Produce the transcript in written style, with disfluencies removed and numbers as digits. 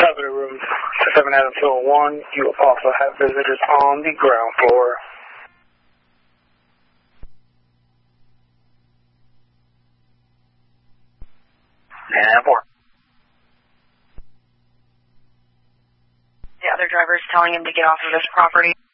Elevator room 7 Adams Hill 1. You will also have visitors on the ground floor. And 4. The other driver is telling him to get off of his property.